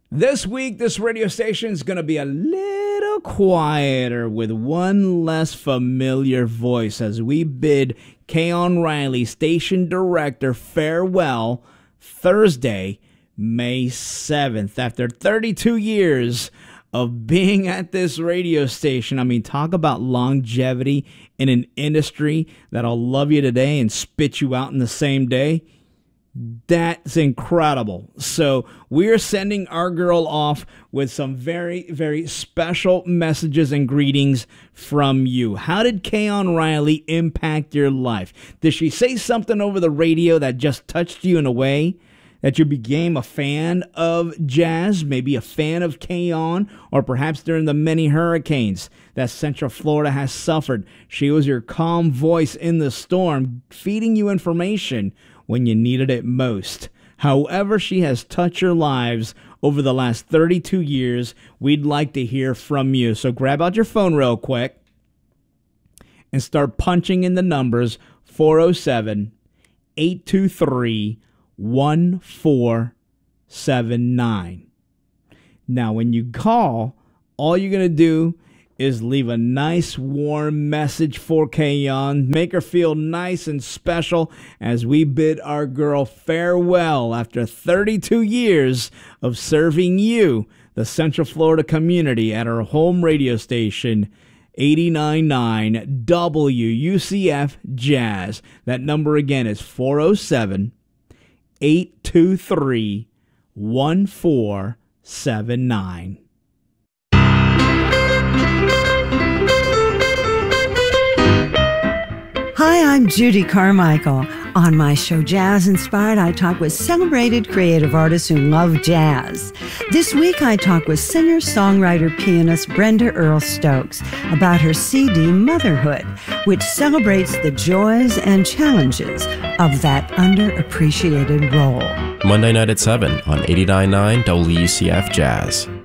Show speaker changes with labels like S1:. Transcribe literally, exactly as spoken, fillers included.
S1: This week, this radio station is going to be a little quieter with one less familiar voice as we bid Keon Riley, station director, farewell Thursday, May seventh. After thirty-two years of being at this radio station, I mean, talk about longevity in an industry that'll love you today and spit you out in the same day. That's incredible. So we're sending our girl off with some very, very special messages and greetings from you. How did Keon Riley impact your life? Did she say something over the radio that just touched you in a way that you became a fan of jazz, maybe a fan of Keon, or perhaps during the many hurricanes that Central Florida has suffered, she was your calm voice in the storm, feeding you information when you needed it most. However she has touched your lives over the last thirty-two years, we'd like to hear from you. So grab out your phone real quick and start punching in the numbers four oh seven, eight two three, one four seven nine. Now, when you call, all you're going to do is leave a nice warm message for Keon. Make her feel nice and special as we bid our girl farewell after thirty-two years of serving you, the Central Florida community, at our home radio station, eighty-nine point nine W U C F Jazz. That number again is four oh seven, eight two three, one four seven nine.
S2: Hi, I'm Judy Carmichael. On my show Jazz Inspired, I talk with celebrated creative artists who love jazz. This week, I talk with singer, songwriter, pianist Brenda Earl Stokes about her C D Motherhood, which celebrates the joys and challenges of that underappreciated role.
S3: Monday night at seven on eighty-nine point nine W U C F Jazz.